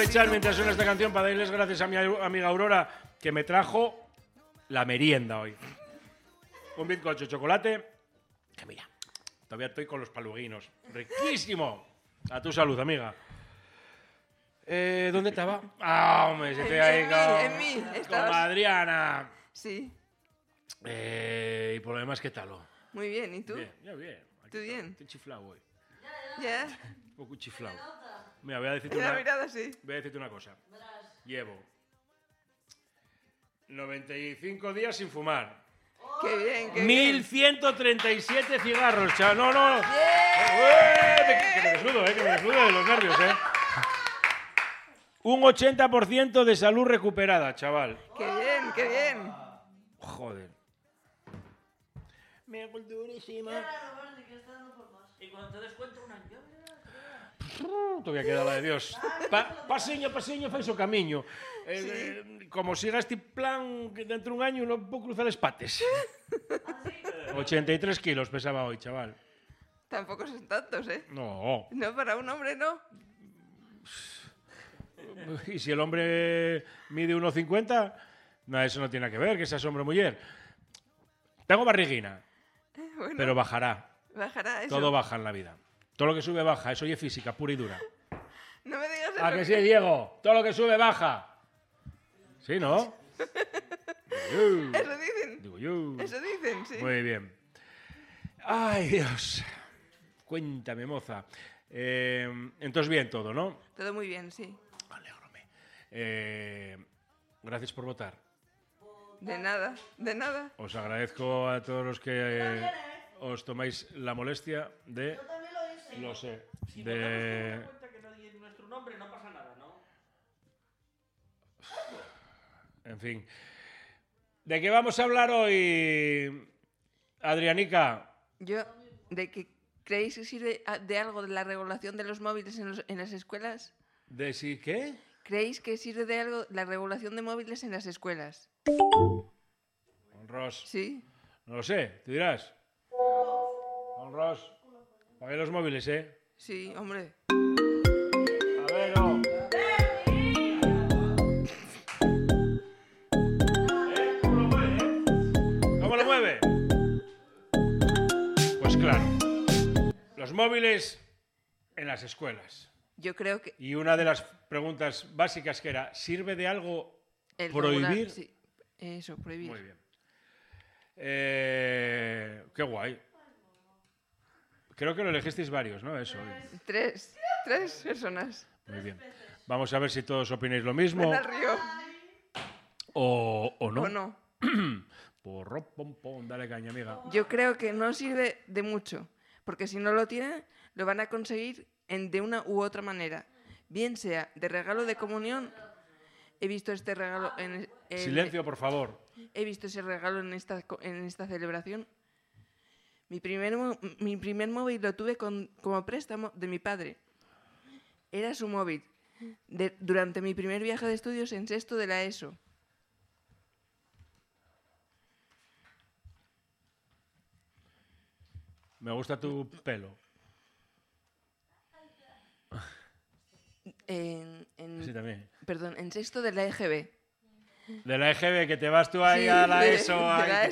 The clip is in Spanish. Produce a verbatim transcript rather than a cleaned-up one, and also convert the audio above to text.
aprovechar mientras suena esta canción para darles gracias a mi amiga Aurora que me trajo la merienda hoy. Un bizcocho de chocolate que mira, todavía estoy con los paluguinos. ¡Riquísimo! A tu salud, amiga. Eh, ¿Dónde estaba? Ah, hombre, se te ha En ido mí, en mí, con estabas- Adriana. Sí, Eh, y por lo demás, ¿qué tal? muy bien. ¿Y tú? Bien, ya bien. Aquí ¿Tú está. bien? Estoy chiflado hoy. Ya. Un poco chiflado. Mira, voy a decirte En la una, mirada, sí. voy a decirte una cosa. Llevo noventa y cinco días sin fumar. Qué bien, qué bien. mil ciento treinta y siete cigarros, chaval. No, no. ¡Eh! Que me desnudo, eh, que me desnudo de los nervios, eh. Un ochenta por ciento de salud recuperada, chaval. Qué bien, qué bien. Joder. Me hago durísima. Y cuando te des cuenta, un año. Todavía queda la de Dios. Pa, paseño, paseño, fai o camiño. Eh, Sí. eh, como siga este plan, que dentro de un año no puedo cruzar espates. ochenta y tres kilos pesaba hoy, chaval. Tampoco son tantos, ¿eh? No. No, para un hombre no. Y si el hombre mide uno cincuenta, no, eso no tiene nada que ver, que seas hombre o mujer. Tengo barriguina, Bueno, pero bajará. bajará eso. Todo baja en la vida. Todo lo que sube baja, eso ya es física, pura y dura. No me digas eso. ¿A que sí, Diego? Todo lo que sube baja. ¿Sí, no? Digo yo. Eso dicen. Digo yo. Eso dicen, sí. Muy bien. Ay, Dios. Cuéntame, moza. Eh, entonces bien todo, ¿no? Todo muy bien, sí. Alégrame. Eh, gracias por votar. De nada, de nada. Os agradezco a todos los que eh, os tomáis la molestia de... Lo sé. Si De... nos damos cuenta que no diga nuestro nombre, no pasa nada, ¿no? En fin. ¿De qué vamos a hablar hoy, Adrianica? Yo, ¿de que creéis que sirve a- de algo de la regulación de los móviles en, los- en las escuelas? ¿De si qué? ¿Creéis que sirve de algo la regulación de móviles en las escuelas? Ros. Sí. No lo sé, tú dirás. Don Ros. Pagué los móviles, ¿eh? Sí, hombre. A ver, no. ¿Eh? ¿Cómo lo mueve, eh? ¿Cómo lo mueve? Pues claro. Los móviles en las escuelas. Yo creo que Y una de las preguntas básicas que era, ¿sirve de algo el prohibir? regular- sí. Eso, prohibir. Muy bien. Eh, qué guay. Creo que lo elegisteis varios, ¿no? Eso. Tres. Tres personas. Muy bien. Vamos a ver si todos opináis lo mismo Ven al río. o, o no. ¿O no? Porro, pom, pom, dale caña, amiga. Yo creo que no sirve de mucho. Porque si no lo tienen, lo van a conseguir en, de una u otra manera. Bien sea de regalo de comunión. He visto este regalo en, en- Silencio, por favor. He visto ese regalo en esta, co- en esta celebración. Mi primer, mo- mi primer móvil lo tuve con- como préstamo de mi padre. Era su móvil. De- durante mi primer viaje de estudios en sexto de la ESO. Me gusta tu pelo. En, en- Sí, también. perdón, en sexto de la E G B. De la E G B, que te vas tú ahí Sí, a la de- ESO. de ahí, la que